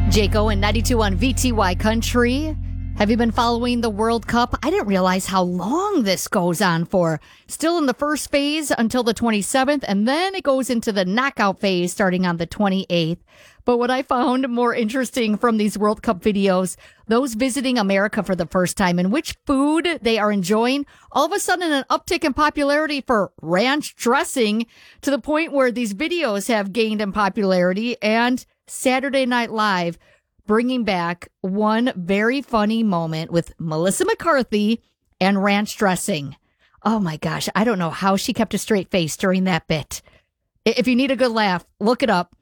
Jayco and 92 on VTY Country. Have you been following the World Cup? I didn't realize how long this goes on for. Still in the first phase until the 27th, and then it goes into the knockout phase starting on the 28th. But what I found more interesting from these World Cup videos, those visiting America for the first time and which food they are enjoying, all of a sudden an uptick in popularity for ranch dressing to the point where these videos have gained in popularity, and Saturday Night Live bringing back one very funny moment with Melissa McCarthy and ranch dressing. Oh my gosh, I don't know how she kept a straight face during that bit. If you need a good laugh, look it up.